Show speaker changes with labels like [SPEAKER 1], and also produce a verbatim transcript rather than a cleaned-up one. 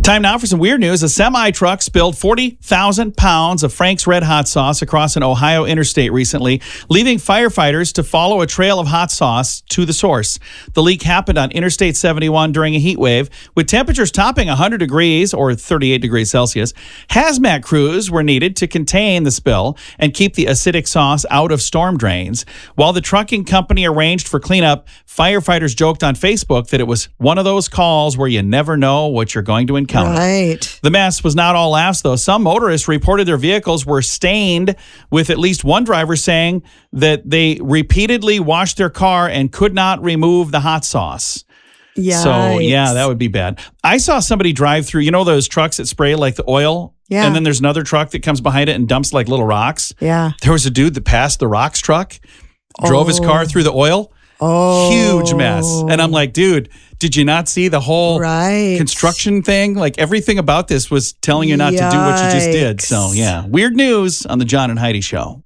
[SPEAKER 1] Time now for some weird news. A semi-truck spilled forty thousand pounds of Frank's Red Hot sauce across an Ohio interstate recently, leaving firefighters to follow a trail of hot sauce to the source. The leak happened on Interstate seventy-one during a heat wave, with temperatures topping one hundred degrees or thirty-eight degrees Celsius. Hazmat crews were needed to contain the spill and keep the acidic sauce out of storm drains. While the trucking company arranged for cleanup, firefighters joked on Facebook that it was one of those calls where you never know what you're going to encounter.
[SPEAKER 2] Right.
[SPEAKER 1] The mess was not all laughs, though. Some motorists reported their vehicles were stained, with at least one driver saying that they repeatedly washed their car and could not remove the hot sauce.
[SPEAKER 2] Yikes.
[SPEAKER 1] So, yeah, that would be bad. I saw somebody drive through, you know those trucks that spray like the oil?
[SPEAKER 2] Yeah.
[SPEAKER 1] And then there's another truck that comes behind it and dumps like little rocks.
[SPEAKER 2] Yeah.
[SPEAKER 1] There was a dude that passed the rocks truck, drove
[SPEAKER 2] oh.
[SPEAKER 1] his car through the oil.
[SPEAKER 2] Oh.
[SPEAKER 1] Huge mess. And I'm like, dude, did you not see the whole
[SPEAKER 2] right.
[SPEAKER 1] construction thing? Like everything about this was telling you not Yikes. to do what you just did. So, yeah, weird news on the John and Heidi Show.